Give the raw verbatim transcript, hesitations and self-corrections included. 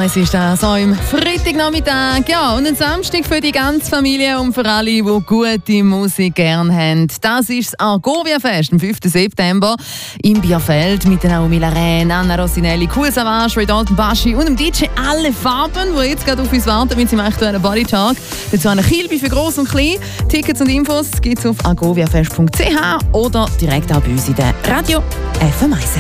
Es ist das so im Freitagnachmittag. Ja, und ein Samstag für die ganze Familie und für alle, die gute Musik gerne haben. Das ist das Argovia-Fest am fünften September im Bierfeld mit der Naomi Laren, Anna Rossinelli, Kool Savas, Ray Dalton, Baschi und dem D J Alle Farben, die jetzt gerade auf uns warten mit seinem aktuellen Body Talk. Dazu eine Kilby für Gross und Klein. Tickets und Infos gibt es auf argoviafest punkt c h oder direkt auch bei uns in der Radio F M eins.